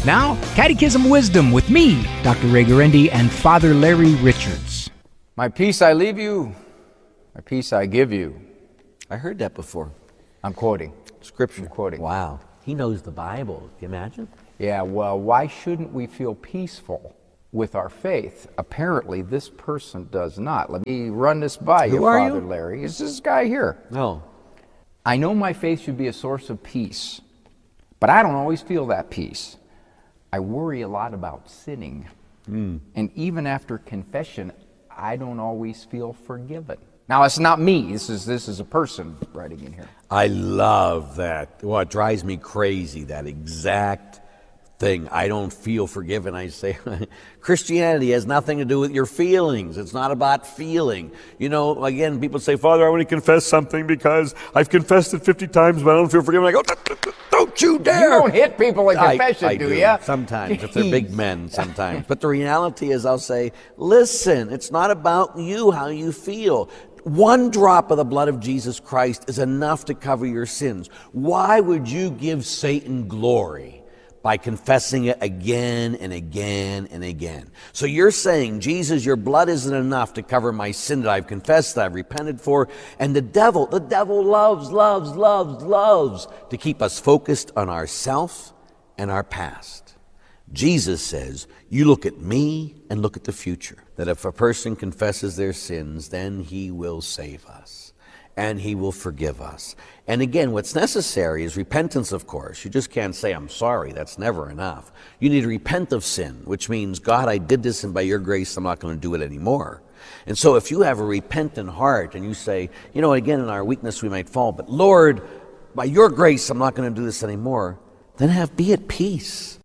Now, Catechism Wisdom with me, Dr. Ray Guarendi, and Father Larry Richards. My peace I leave you, my peace I give you. I heard that before. I'm quoting. Scripture. I'm quoting. Wow. He knows the Bible. Can you imagine? Yeah, well, why shouldn't we feel peaceful with our faith? Apparently, this person does not. Let me run this by you, Father Larry. It's this guy here. No. I know my faith should be a source of peace, but I don't always feel that peace. I worry a lot about sinning. And even after confession, I don't always feel forgiven. Now, it's not me. This is a person writing in here. I love that. Well, it drives me crazy, that exact thing. I don't feel forgiven. I say, Christianity has nothing to do with your feelings. It's not about feeling. You know, again, people say, Father, I want to confess something because I've confessed it 50 times, but I don't feel forgiven. I go, don't you dare. You don't hit people in confession, I do you? Sometimes, if they're big men, sometimes. But the reality is I'll say, listen, it's not about you, how you feel. One drop of the blood of Jesus Christ is enough to cover your sins. Why would you give Satan glory by confessing it again and again and again? So you're saying, Jesus, your blood isn't enough to cover my sin that I've confessed, that I've repented for. And the devil loves to keep us focused on ourself and our past. Jesus says, you look at me and look at the future. That if a person confesses their sins, then he will save us and he will forgive us. And again, what's necessary is repentance, of course. You just can't say, I'm sorry. That's never enough. You need to repent of sin, which means, God, I did this, and by your grace, I'm not going to do it anymore. And so if you have a repentant heart and you say, you know, again, in our weakness we might fall, but Lord, by your grace, I'm not going to do this anymore, then be at peace.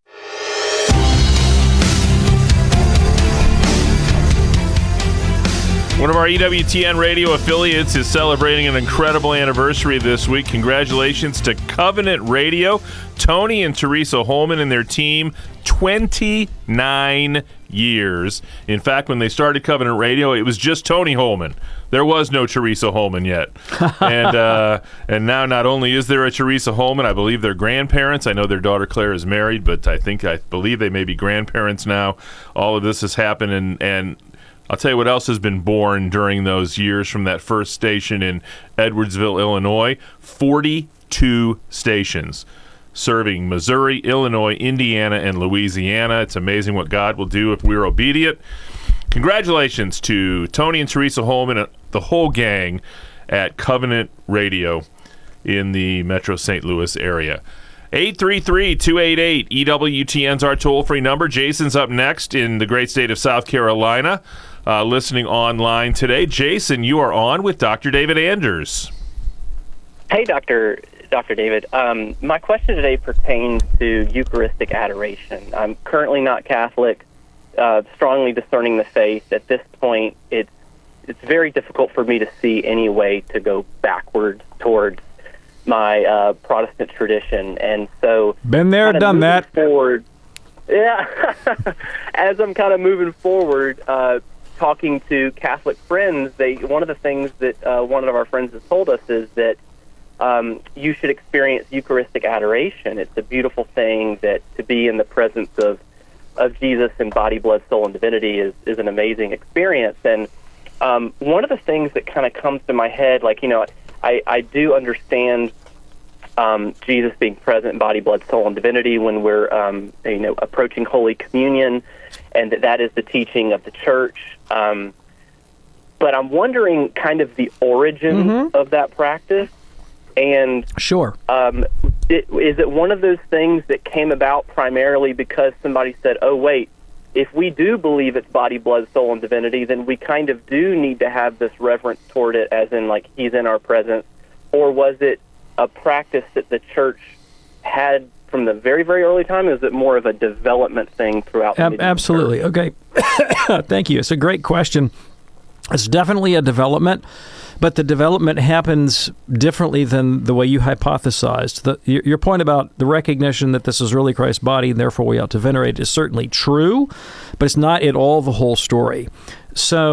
One of our EWTN radio affiliates is celebrating an incredible anniversary this week. Congratulations to Covenant Radio, Tony and Teresa Holman and their team, 29 years. In fact, when they started Covenant Radio, it was just Tony Holman. There was no Teresa Holman yet. And now not only is there a Teresa Holman, I believe they're grandparents. I know their daughter Claire is married, but I believe they may be grandparents now. All of this has happened, and I'll tell you what else has been born during those years from that first station in Edwardsville, Illinois. 42 stations serving Missouri, Illinois, Indiana, and Louisiana. It's amazing what God will do if we're obedient. Congratulations to Tony and Teresa Holman and the whole gang at Covenant Radio in the Metro St. Louis area. 833-288-EWTN's our toll-free number. Jason's up next in the great state of South Carolina, listening online today. Jason, you are on with Dr. David Anders. Hey, Dr. David. My question today pertains to Eucharistic adoration. I'm currently not Catholic, strongly discerning the faith. At this point, it's very difficult for me to see any way to go backwards towards my Protestant tradition, and so been there, done that. Forward, yeah. As I'm kind of moving forward, talking to Catholic friends, one of the things that one of our friends has told us is that you should experience Eucharistic adoration. It's a beautiful thing that to be in the presence of Jesus in body, blood, soul, and divinity is an amazing experience. And one of the things that kind of comes to my head, like, you know, I do understand Jesus being present in body, blood, soul, and divinity when we're approaching Holy Communion, and that is the teaching of the Church. But I'm wondering kind of the origin of that practice. And sure, is it one of those things that came about primarily because somebody said, oh, wait, if we do believe it's body, blood, soul, and divinity, then we kind of do need to have this reverence toward it, as in, like, he's in our presence? Or was it a practice that the Church had from the very, very early time? Is it more of a development thing throughout the Absolutely. Okay. Thank you. It's a great question. It's definitely a development, but the development happens differently than the way you hypothesized. Your point about the recognition that this is really Christ's body and therefore we ought to venerate it is certainly true, but it's not at all the whole story. So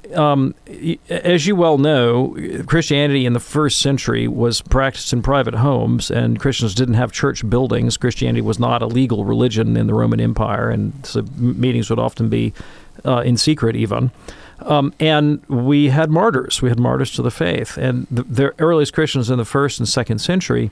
as you well know, Christianity in the first century was practiced in private homes, and Christians didn't have church buildings. Christianity was not a legal religion in the Roman Empire, and so meetings would often be in secret even. And we had martyrs. We had martyrs to the faith. And the earliest Christians in the first and second century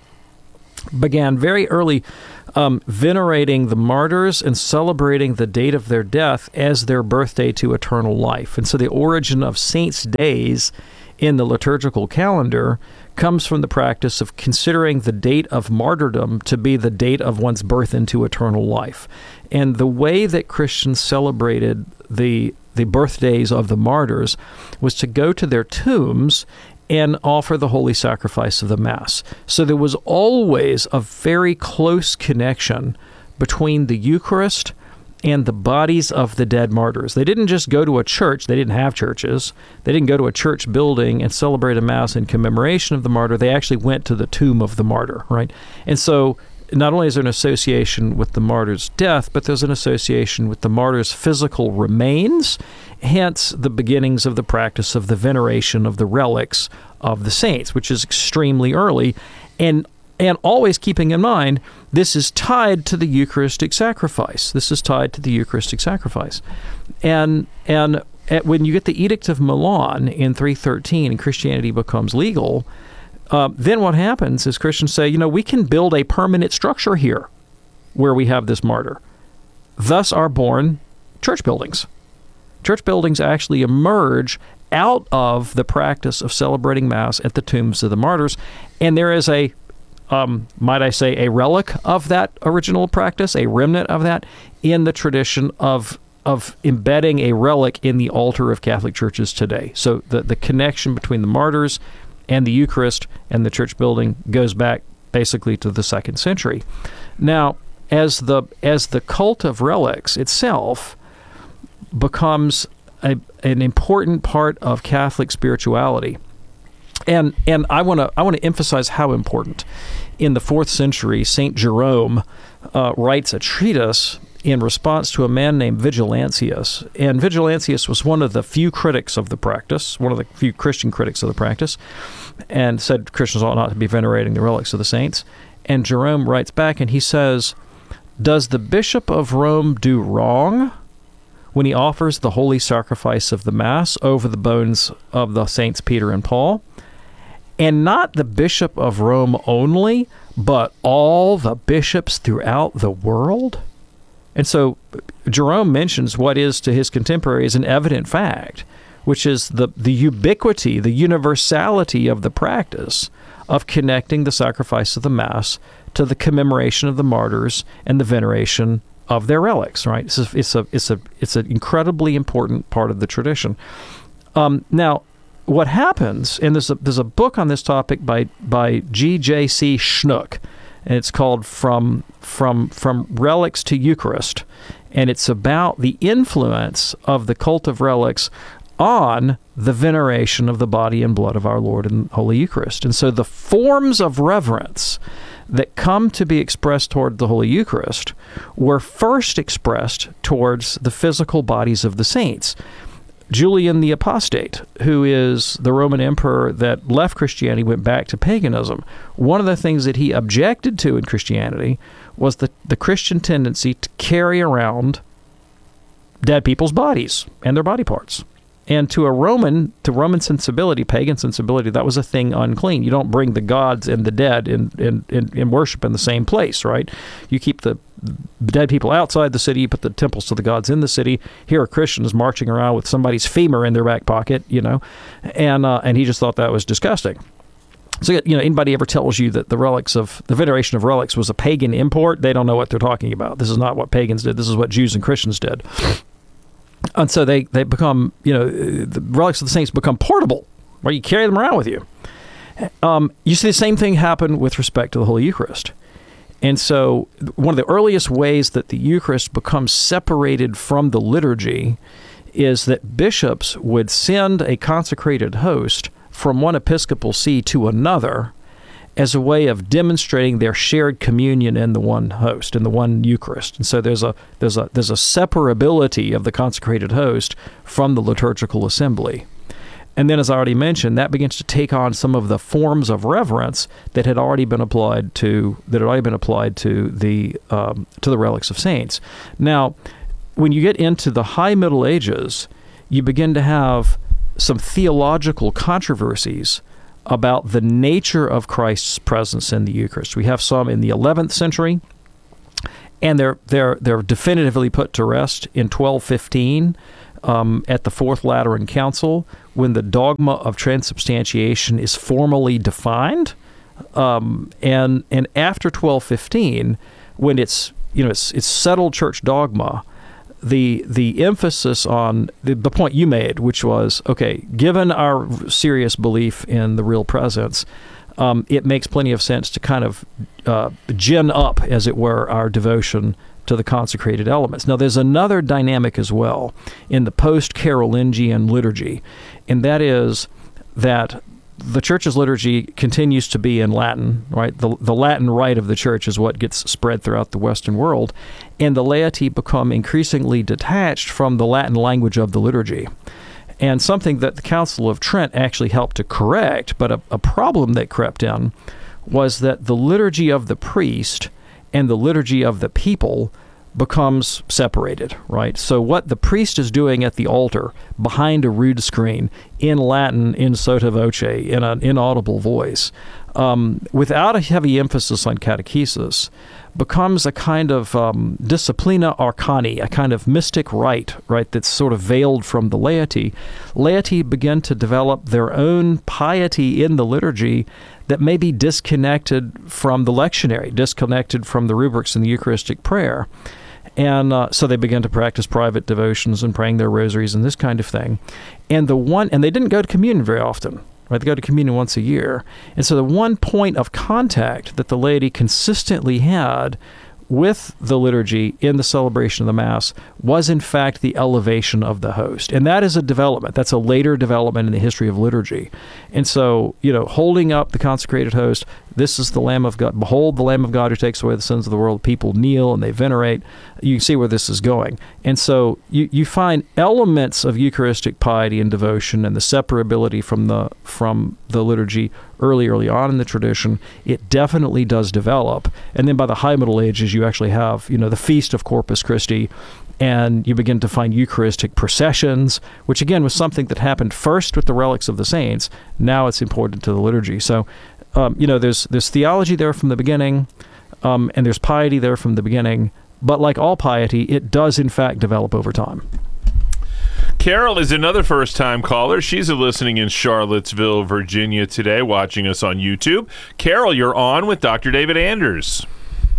began very early venerating the martyrs and celebrating the date of their death as their birthday to eternal life. And so the origin of saints' days in the liturgical calendar comes from the practice of considering the date of martyrdom to be the date of one's birth into eternal life. And the way that Christians celebrated the birthdays of the martyrs was to go to their tombs and offer the holy sacrifice of the Mass. So there was always a very close connection between the Eucharist and the bodies of the dead martyrs. They didn't just go to a church. They didn't have churches. They didn't go to a church building and celebrate a Mass in commemoration of the martyr. They actually went to the tomb of the martyr, right? And so not only is there an association with the martyr's death, but there's an association with the martyr's physical remains, hence the beginnings of the practice of the veneration of the relics of the saints, which is extremely early, and always keeping in mind, this is tied to the Eucharistic sacrifice. This is tied to the Eucharistic sacrifice. And when you get the Edict of Milan in 313 and Christianity becomes legal, then what happens is Christians say, we can build a permanent structure here where we have this martyr. Thus are born church buildings. Church buildings actually emerge out of the practice of celebrating Mass at the tombs of the martyrs, and there is a, might I say, a relic of that original practice, a remnant of that, in the tradition of embedding a relic in the altar of Catholic churches today. So the connection between the martyrs and the Eucharist and the church building goes back basically to the 2nd century. Now, as the cult of relics itself becomes an important part of Catholic spirituality, and I want to emphasize how important. In the 4th century, Saint Jerome writes a treatise in response to a man named Vigilantius. And Vigilantius was one of the few critics of the practice, one of the few Christian critics of the practice, and said Christians ought not to be venerating the relics of the saints. And Jerome writes back and he says, "Does the Bishop of Rome do wrong when he offers the holy sacrifice of the Mass over the bones of the saints Peter and Paul? And not the Bishop of Rome only, but all the bishops throughout the world?" And so Jerome mentions what is to his contemporaries an evident fact, which is the ubiquity, the universality of the practice of connecting the sacrifice of the Mass to the commemoration of the martyrs and the veneration of their relics. Right? It's an incredibly important part of the tradition. Now, what happens, and there's a book on this topic by G.J.C. Schnook, and it's called From Relics to Eucharist, and it's about the influence of the cult of relics on the veneration of the body and blood of our Lord in Holy Eucharist. And so the forms of reverence that come to be expressed toward the Holy Eucharist were first expressed towards the physical bodies of the saints. Julian the Apostate, who is the Roman emperor that left Christianity, went back to paganism. One of the things that he objected to in Christianity was the Christian tendency to carry around dead people's bodies and their body parts. And to Roman sensibility, pagan sensibility, that was a thing unclean. You don't bring the gods and the dead in worship in the same place, right? You keep the dead people outside the city, you put the temples to the gods in the city. Here are Christians marching around with somebody's femur in their back pocket, and he just thought that was disgusting. So, anybody ever tells you that the veneration of relics was a pagan import, they don't know what they're talking about. This is not what pagans did. This is what Jews and Christians did. And so they become, the relics of the saints become portable, where you carry them around with you. You see the same thing happen with respect to the Holy Eucharist. And so one of the earliest ways that the Eucharist becomes separated from the liturgy is that bishops would send a consecrated host from one episcopal see to another, as a way of demonstrating their shared communion in the one host, in the one Eucharist. And so there's a separability of the consecrated host from the liturgical assembly. And then, as I already mentioned, that begins to take on some of the forms of reverence that had already been applied to the relics of saints. Now, when you get into the High Middle Ages, you begin to have some theological controversies about the nature of Christ's presence in the Eucharist. We have some in the 11th century, and they're definitively put to rest in 1215 at the Fourth Lateran Council, when the dogma of transubstantiation is formally defined, and after 1215, when it's settled church dogma, the emphasis on the point you made, which was, okay, given our serious belief in the real presence, it makes plenty of sense to kind of gin up, as it were, our devotion to the consecrated elements. Now, there's another dynamic as well in the post-Carolingian liturgy, and that is that the Church's liturgy continues to be in Latin, right? The Latin rite of the Church is what gets spread throughout the Western world, and the laity become increasingly detached from the Latin language of the liturgy. And something that the Council of Trent actually helped to correct, but a problem that crept in, was that the liturgy of the priest and the liturgy of the people becomes separated, right? So what the priest is doing at the altar behind a rood screen in Latin, in sotto voce, in an inaudible voice, without a heavy emphasis on catechesis, becomes a kind of disciplina arcani, a kind of mystic rite, right, that's sort of veiled from the laity. Laity begin to develop their own piety in the liturgy that may be disconnected from the lectionary, disconnected from the rubrics in the Eucharistic prayer. And so they began to practice private devotions and praying their rosaries and this kind of thing. And they didn't go to communion very often, right? They go to communion once a year. And so the one point of contact that the laity consistently had with the liturgy in the celebration of the Mass was, in fact, the elevation of the host. And that is a development. That's a later development in the history of liturgy. And so, holding up the consecrated host, this is the Lamb of God. Behold, the Lamb of God who takes away the sins of the world. People kneel and they venerate. You can see where this is going. And so you find elements of Eucharistic piety and devotion and the separability from the liturgy early on in the tradition. It definitely does develop. And then by the High Middle Ages, you actually have, the Feast of Corpus Christi, and you begin to find Eucharistic processions, which again was something that happened first with the relics of the saints. Now it's important to the liturgy. So, there's theology there from the beginning, and there's piety there from the beginning. But like all piety, it does in fact develop over time. Carol is another first-time caller. She's listening in Charlottesville, Virginia today, watching us on YouTube. Carol, you're on with Dr. David Anders.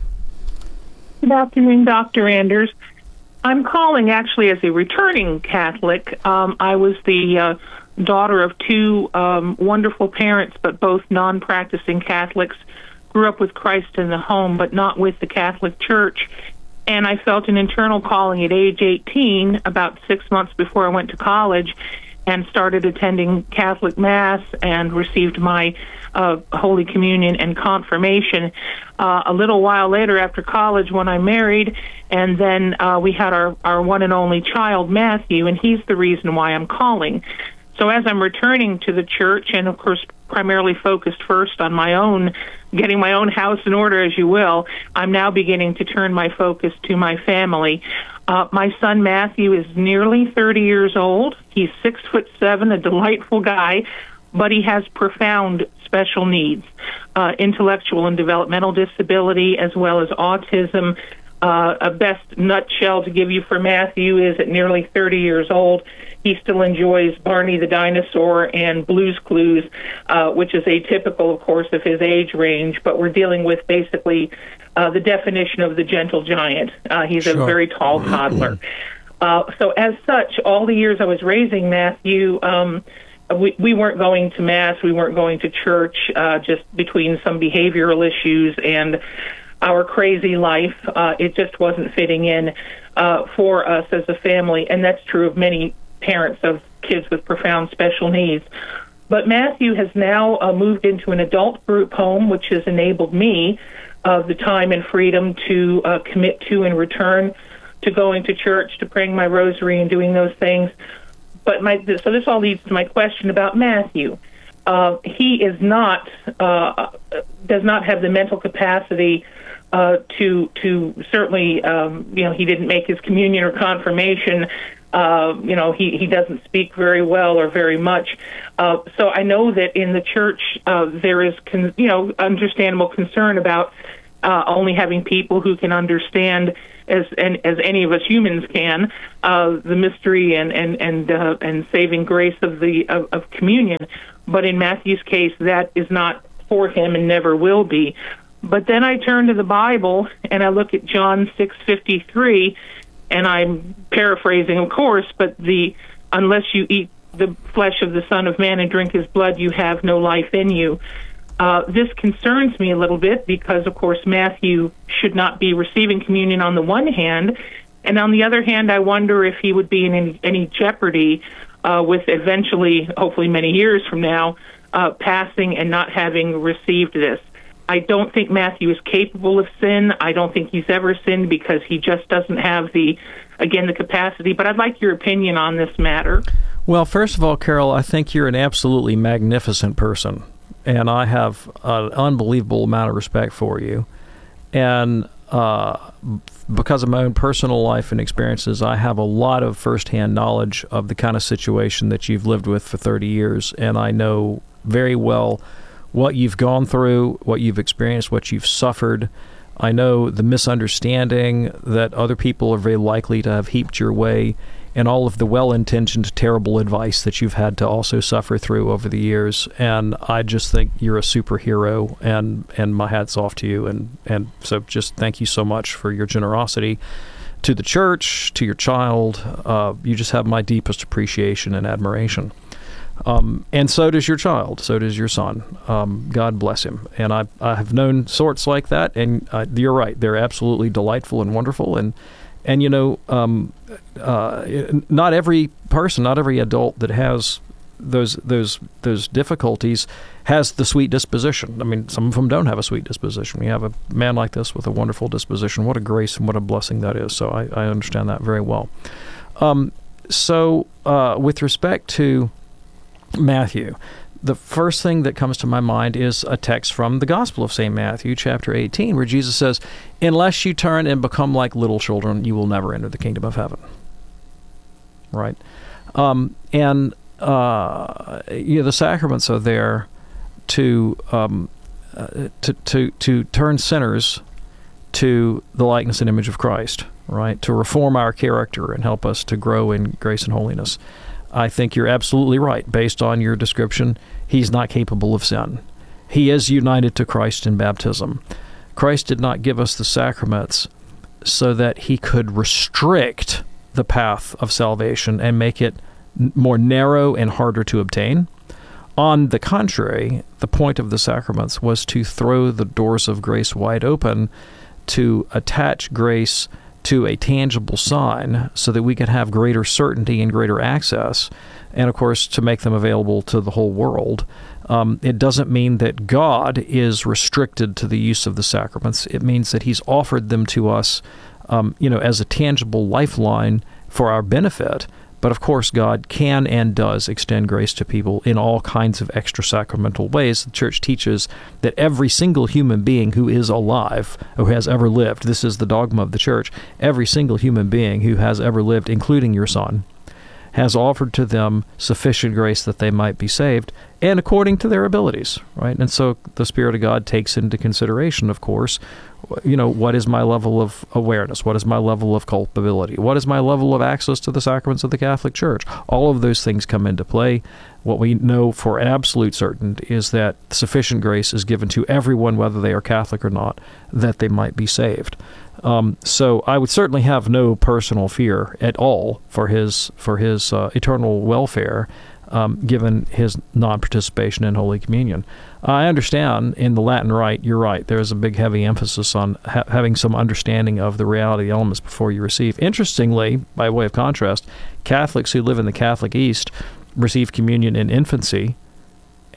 Good afternoon, Dr. Anders. I'm calling actually as a returning Catholic. I was the daughter of two wonderful parents, but both non-practicing Catholics. Grew up with Christ in the home, but not with the Catholic Church. And I felt an internal calling at age 18, about 6 months before I went to college, and started attending Catholic Mass and received my Holy Communion and confirmation. A little while later after college when I married, and then we had our one and only child, Matthew, and he's the reason why I'm calling. So as I'm returning to the church, and of course primarily focused first on my own, getting my own house in order, as you will, I'm now beginning to turn my focus to my family. My son Matthew is nearly 30 years old. He's 6'7", a delightful guy, but he has profound special needs, intellectual and developmental disability, as well as autism. A best nutshell to give you for Matthew is at nearly 30 years old, he still enjoys Barney the Dinosaur and Blue's Clues, which is atypical, of course, of his age range, but we're dealing with basically the definition of the gentle giant. He's Sure. a very tall toddler. So as such, all the years I was raising Matthew, we weren't going to Mass, we weren't going to church, just between some behavioral issues and our crazy life. It just wasn't fitting in for us as a family, and that's true of many parents of kids with profound special needs. But Matthew has now moved into an adult group home, which has enabled me the time and freedom to commit to and return to going to church, to praying my rosary and doing those things. But so this all leads to my question about Matthew. He is not, does not have the mental capacity to certainly, he didn't make his communion or confirmation. He doesn't speak very well or very much. So I know that in the church there is, understandable concern about only having people who can understand, as any of us humans can, the mystery and saving grace of communion. But in Matthew's case, that is not for him and never will be. But then I turn to the Bible and I look at John 6:53, and I'm paraphrasing, of course, but unless you eat the flesh of the Son of Man and drink his blood, you have no life in you. This concerns me a little bit because, of course, Matthew should not be receiving communion on the one hand, and on the other hand, I wonder if he would be in any jeopardy with eventually, hopefully many years from now, passing and not having received this. I don't think Matthew is capable of sin. I don't think he's ever sinned because he just doesn't have the capacity. But I'd like your opinion on this matter. Well, first of all, Carol, I think you're an absolutely magnificent person, and I have an unbelievable amount of respect for you. And because of my own personal life and experiences, I have a lot of firsthand knowledge of the kind of situation that you've lived with for 30 years, and I know very well what you've gone through, what you've experienced, what you've suffered. I know the misunderstanding that other people are very likely to have heaped your way, and all of the well-intentioned terrible advice that you've had to also suffer through over the years. And I just think you're a superhero, and my hat's off to you. And so just thank you so much for your generosity to the church, to your child. You just have my deepest appreciation and admiration. And so does your child, so does your son. God bless him. And I have known sorts like that, and you're right, they're absolutely delightful and wonderful. And not every person, not every adult that has those difficulties has the sweet disposition. I mean, some of them don't have a sweet disposition. We have a man like this with a wonderful disposition. What a grace and what a blessing that is. So I understand that very well. So with respect to Matthew, the first thing that comes to my mind is a text from the Gospel of St. Matthew, chapter 18, where Jesus says, "Unless you turn and become like little children, you will never enter the kingdom of heaven." Right? The sacraments are there to turn sinners to the likeness and image of Christ, right? To reform our character and help us to grow in grace and holiness. I think you're absolutely right. Based on your description, he's not capable of sin. He is united to Christ in baptism. Christ did not give us the sacraments so that he could restrict the path of salvation and make it more narrow and harder to obtain. On the contrary, the point of the sacraments was to throw the doors of grace wide open, to attach grace to a tangible sign so that we could have greater certainty and greater access, and of course to make them available to the whole world. It doesn't mean that God is restricted to the use of the sacraments. It means that he's offered them to us as a tangible lifeline for our benefit. But of course, God can and does extend grace to people in all kinds of extra-sacramental ways. The Church teaches that every single human being who is alive, who has ever lived, this is the dogma of the Church, every single human being who has ever lived, including your son, has offered to them sufficient grace that they might be saved, and according to their abilities, right? And so the Spirit of God takes into consideration, of course, what is my level of awareness? What is my level of culpability? What is my level of access to the sacraments of the Catholic Church? All of those things come into play. What we know for absolute certain is that sufficient grace is given to everyone, whether they are Catholic or not, that they might be saved. So I would certainly have no personal fear at all for his eternal welfare, given his non-participation in Holy Communion. I understand in the Latin Rite, you're right, there is a big heavy emphasis on having some understanding of the reality of the elements before you receive. Interestingly, by way of contrast, Catholics who live in the Catholic East receive communion in infancy,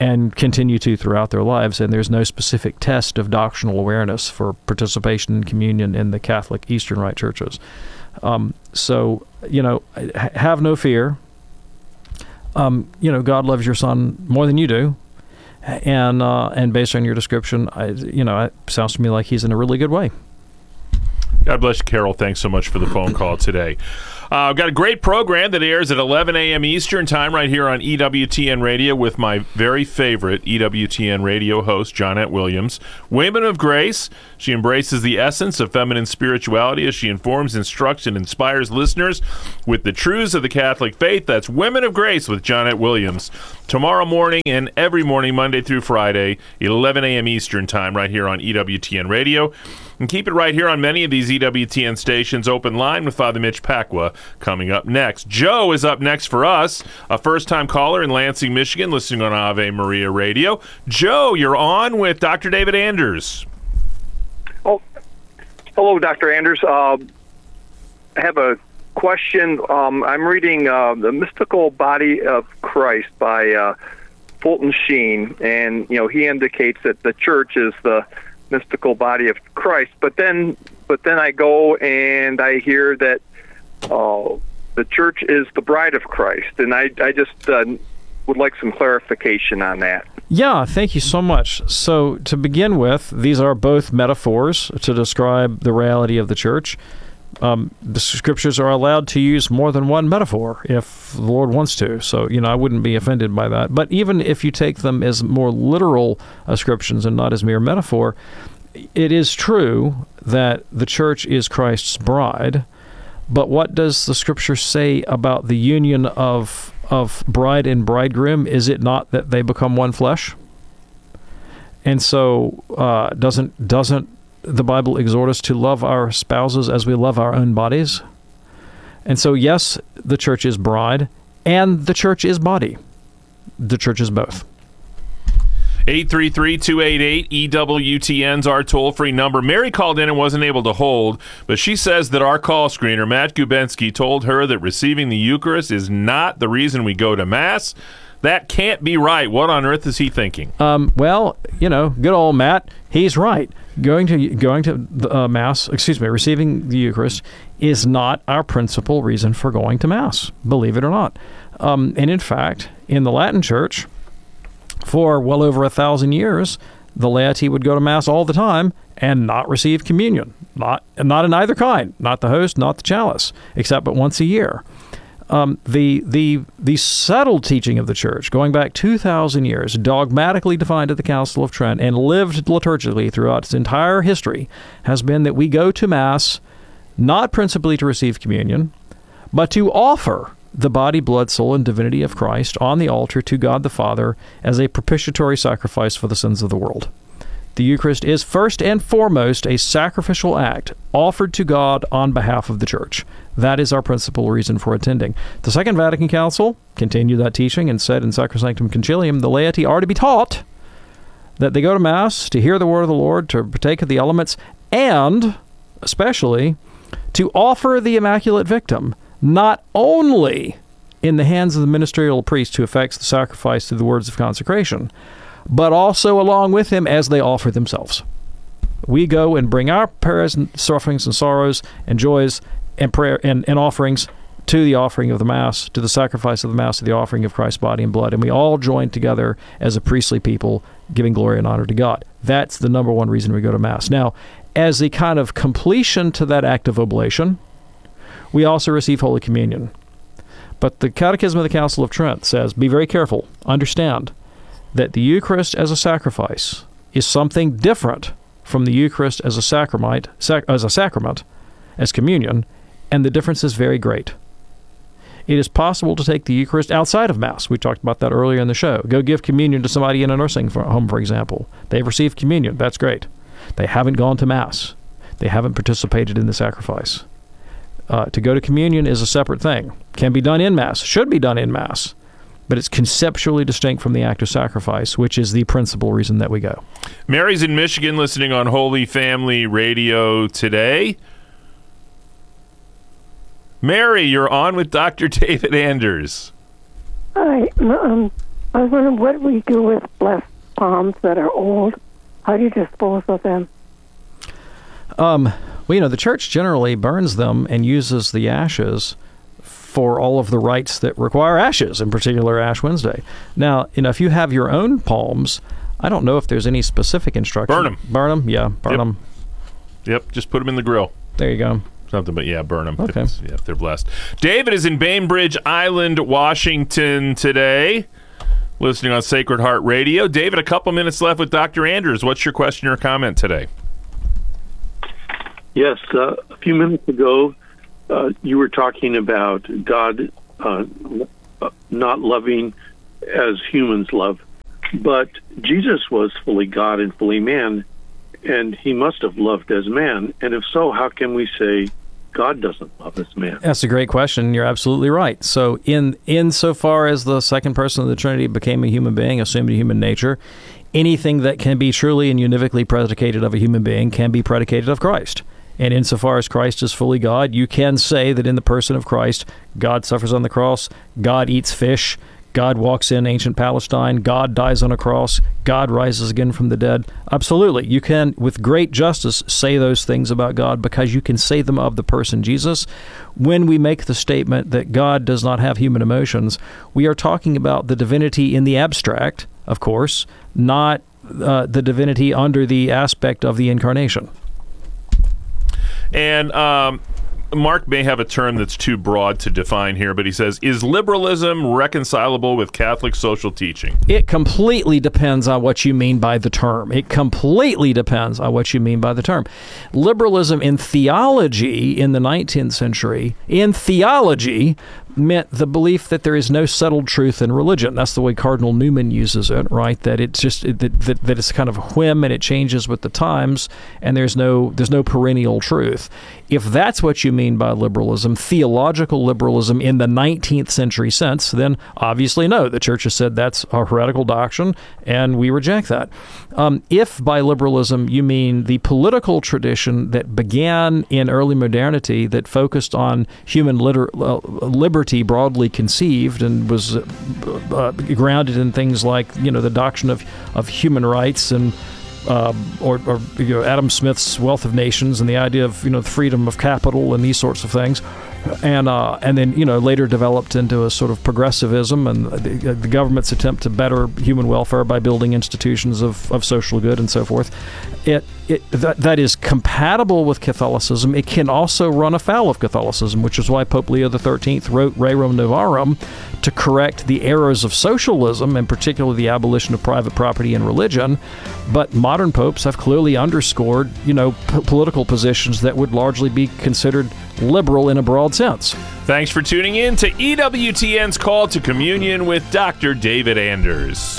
and continue to throughout their lives. And there's no specific test of doctrinal awareness for participation in communion in the Catholic Eastern Rite churches. So, have no fear. God loves your son more than you do. And based on your description, it sounds to me like he's in a really good way. God bless you, Carol. Thanks so much for the phone call today. I've got a great program that airs at 11 a.m. Eastern Time right here on EWTN Radio with my very favorite EWTN Radio host, Johnette Williams. Women of Grace. She embraces the essence of feminine spirituality as she informs, instructs, and inspires listeners with the truths of the Catholic faith. That's Women of Grace with Johnette Williams. Tomorrow morning and every morning, Monday through Friday, 11 a.m. Eastern Time right here on EWTN Radio. And keep it right here on many of these EWTN stations. Open Line with Father Mitch Pacwa coming up next. Joe is up next for us, a first-time caller in Lansing, Michigan, listening on Ave Maria Radio. Joe, you're on with Dr. David Anders. Oh, hello, Dr. Anders. I have a question. I'm reading The Mystical Body of Christ by Fulton Sheen, and he indicates that the church is the mystical body of Christ. But then I go and I hear that the church is the bride of Christ, and I just would like some clarification on that. Yeah, thank you so much. So to begin with, these are both metaphors to describe the reality of the church. The scriptures are allowed to use more than one metaphor if the Lord wants to. So, I wouldn't be offended by that. But even if you take them as more literal ascriptions and not as mere metaphor, it is true that the church is Christ's bride. But what does the scripture say about the union of bride and bridegroom? Is it not that they become one flesh? And so doesn't the Bible exhort us to love our spouses as we love our own bodies? And so, yes, the church is bride, and the church is body. The church is both. 833-288-EWTN's our toll-free number. Mary called in and wasn't able to hold, but she says that our call screener, Matt Gubensky, told her that receiving the Eucharist is not the reason we go to Mass. That can't be right. What on earth is he thinking? Well, good old Matt, he's right. Going to Mass, receiving the Eucharist is not our principal reason for going to Mass, believe it or not. And in fact, in the Latin Church, for well over 1,000 years, the laity would go to Mass all the time and not receive communion, not in either kind, not the host, not the chalice, except but once a year. The settled teaching of the Church, going back 2,000 years, dogmatically defined at the Council of Trent and lived liturgically throughout its entire history, has been that we go to Mass not principally to receive communion, but to offer the body, blood, soul, and divinity of Christ on the altar to God the Father as a propitiatory sacrifice for the sins of the world. The Eucharist is first and foremost a sacrificial act offered to God on behalf of the Church. That is our principal reason for attending. The Second Vatican Council continued that teaching and said in Sacrosanctum Concilium, the laity are to be taught that they go to Mass to hear the word of the Lord, to partake of the elements, and especially to offer the Immaculate Victim, not only in the hands of the ministerial priest who effects the sacrifice through the words of consecration, but also along with him as they offer themselves. We go and bring our prayers and sufferings and sorrows and joys and prayer and offerings to the offering of the Mass, to the sacrifice of the Mass, to the offering of Christ's body and blood, and we all join together as a priestly people, giving glory and honor to God. That's the number one reason we go to Mass. Now, as a kind of completion to that act of oblation, we also receive Holy Communion. But the Catechism of the Council of Trent says, be very careful, understand that the Eucharist as a sacrifice is something different from the Eucharist as a sacrament, as communion, and the difference is very great. It is possible to take the Eucharist outside of Mass. We talked about that earlier in the show. Go give communion to somebody in a nursing home, for example. They've received communion. That's great. They haven't gone to Mass. They haven't participated in the sacrifice. To go to communion is a separate thing. Can be done in Mass, should be done in Mass, but it's conceptually distinct from the act of sacrifice, which is the principal reason that we go. Mary's in Michigan listening on Holy Family Radio today. Mary, you're on with Dr. David Anders. Hi. I was wondering, what do we do with blessed palms that are old? How do you dispose of them? Well, the church generally burns them and uses the ashes for all of the rites that require ashes, in particular Ash Wednesday. Now, if you have your own palms, I don't know if there's any specific instruction. Burn them. Burn them? Yeah, burn them. Yep, just put them in the grill. There you go. Something, but yeah, burn them Okay. if they're blessed. David is in Bainbridge Island, Washington today, listening on Sacred Heart Radio. David, a couple minutes left with Dr. Anders. What's your question or comment today? Yes, a few minutes ago, you were talking about God not loving as humans love, but Jesus was fully God and fully man, and he must have loved as man. And if so, how can we say God doesn't love as man? That's a great question. You're absolutely right. So insofar as the second person of the Trinity became a human being, assumed a human nature, anything that can be truly and univocally predicated of a human being can be predicated of Christ. And insofar as Christ is fully God, you can say that in the person of Christ, God suffers on the cross, God eats fish, God walks in ancient Palestine, God dies on a cross, God rises again from the dead. Absolutely. You can, with great justice, say those things about God because you can say them of the person Jesus. When we make the statement that God does not have human emotions, we are talking about the divinity in the abstract, of course, not the divinity under the aspect of the incarnation. And Mark may have a term that's too broad to define here, but he says, is liberalism reconcilable with Catholic social teaching? It completely depends on what you mean by the term. It completely depends on what you mean by the term. Liberalism in theology in the 19th century, meant the belief that there is no settled truth in religion. That's the way Cardinal Newman uses it, right? That it's just that it's kind of a whim and it changes with the times, and there's no perennial truth. If that's what you mean by liberalism, theological liberalism in the 19th century sense, then obviously no. The Church has said that's a heretical doctrine, and we reject that. If by liberalism you mean the political tradition that began in early modernity that focused on human liberty broadly conceived and was grounded in things like the doctrine of human rights and or Adam Smith's Wealth of Nations and the idea of freedom of capital and these sorts of things, and then later developed into a sort of progressivism and the government's attempt to better human welfare by building institutions of social good and so forth. That is compatible with Catholicism. It can also run afoul of Catholicism, which is why Pope Leo XIII wrote Rerum Novarum to correct the errors of socialism, and particularly the abolition of private property and religion. But modern popes have clearly underscored, political positions that would largely be considered liberal in a broad sense. Thanks for tuning in to EWTN's Call to Communion with Dr. David Anders.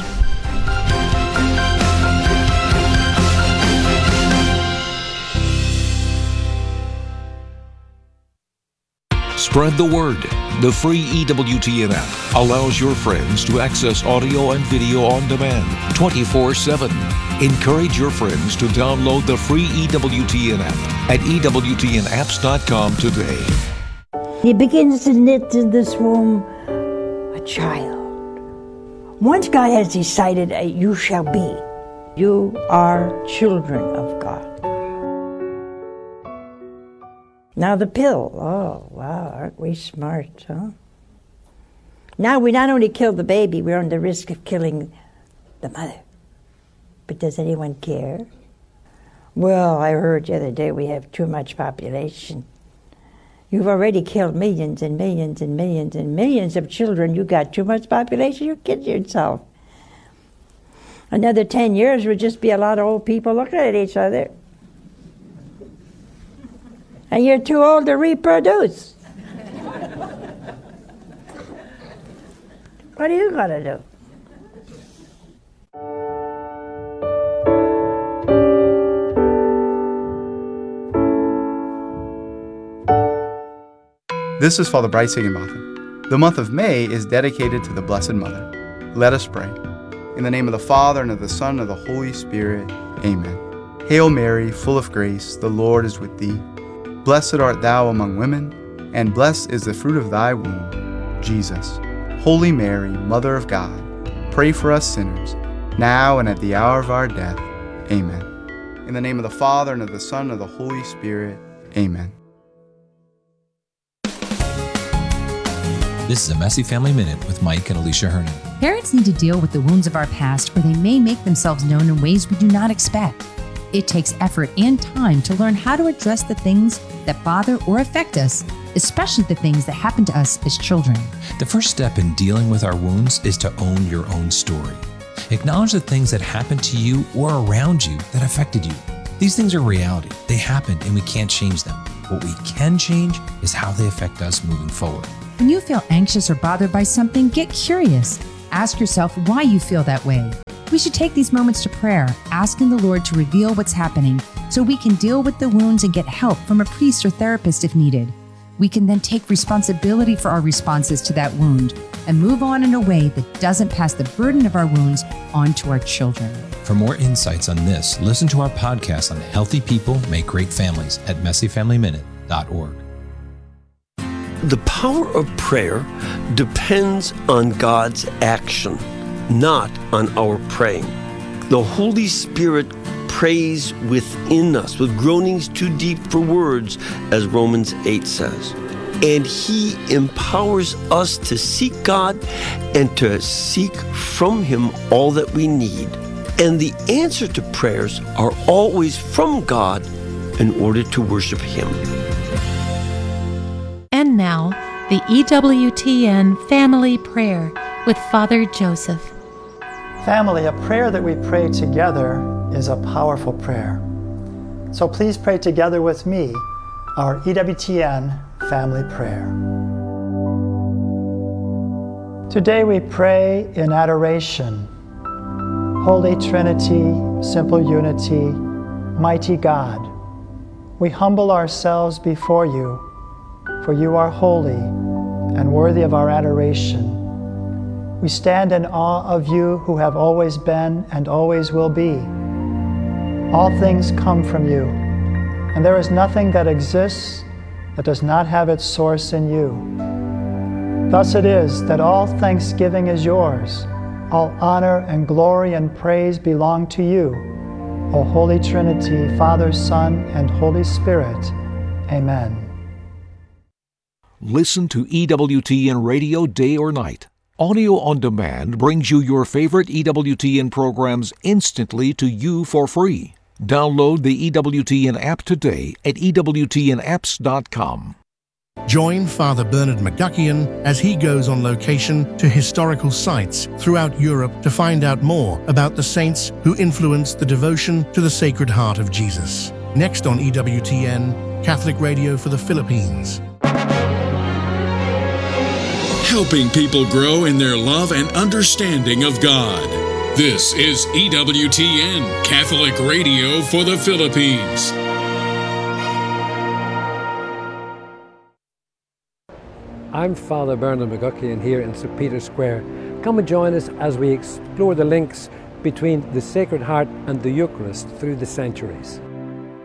Spread the word. The free EWTN app allows your friends to access audio and video on demand 24/7. Encourage your friends to download the free EWTN app at EWTNapps.com today. He begins to knit in this womb a child. Once God has decided, you shall be. You are children of God. Now the pill. Oh, wow, aren't we smart, huh? Now we not only kill the baby, we're on the risk of killing the mother. But does anyone care? Well, I heard the other day we have too much population. You've already killed millions and millions and millions and millions of children. You got too much population, you kid yourself. Another 10 years would just be a lot of old people looking at each other. And you're too old to reproduce. What are you going to do? This is Father Bryce Higginbotham. The month of May is dedicated to the Blessed Mother. Let us pray. In the name of the Father, and of the Son, and of the Holy Spirit. Amen. Hail Mary, full of grace, the Lord is with thee. Blessed art thou among women, and blessed is the fruit of thy womb, Jesus. Holy Mary, Mother of God, pray for us sinners, now and at the hour of our death. Amen. In the name of the Father, and of the Son, and of the Holy Spirit. Amen. This is a Messy Family Minute with Mike and Alicia Hernon. Parents need to deal with the wounds of our past where they may make themselves known in ways we do not expect. It takes effort and time to learn how to address the things that bother or affect us, especially the things that happen to us as children. The first step in dealing with our wounds is to own your own story. Acknowledge the things that happened to you or around you that affected you. These things are reality. They happened and we can't change them. What we can change is how they affect us moving forward. When you feel anxious or bothered by something, get curious. Ask yourself why you feel that way. We should take these moments to prayer, asking the Lord to reveal what's happening so we can deal with the wounds and get help from a priest or therapist if needed. We can then take responsibility for our responses to that wound and move on in a way that doesn't pass the burden of our wounds on to our children. For more insights on this, listen to our podcast on Healthy People Make Great Families at messyfamilyminute.org. The power of prayer depends on God's action, not on our praying. The Holy Spirit prays within us with groanings too deep for words, as Romans 8 says. And He empowers us to seek God and to seek from Him all that we need. And the answer to prayers are always from God in order to worship Him. And now, the EWTN Family Prayer with Father Joseph. Family, a prayer that we pray together is a powerful prayer. So please pray together with me our EWTN Family Prayer. Today we pray in adoration. Holy Trinity, simple unity, mighty God, we humble ourselves before you, for you are holy and worthy of our adoration. We stand in awe of you who have always been and always will be. All things come from you, and there is nothing that exists that does not have its source in you. Thus it is that all thanksgiving is yours, all honor and glory and praise belong to you, O Holy Trinity, Father, Son, and Holy Spirit. Amen. Listen to EWTN Radio day or night. Audio on Demand brings you your favorite EWTN programs instantly to you for free. Download the EWTN app today at EWTNapps.com. Join Father Bernard McGuckian as he goes on location to historical sites throughout Europe to find out more about the saints who influenced the devotion to the Sacred Heart of Jesus. Next on EWTN, Catholic Radio for the Philippines. Helping people grow in their love and understanding of God. This is EWTN, Catholic Radio for the Philippines. I'm Father Bernard McGuckian here in St. Peter's Square. Come and join us as we explore the links between the Sacred Heart and the Eucharist through the centuries.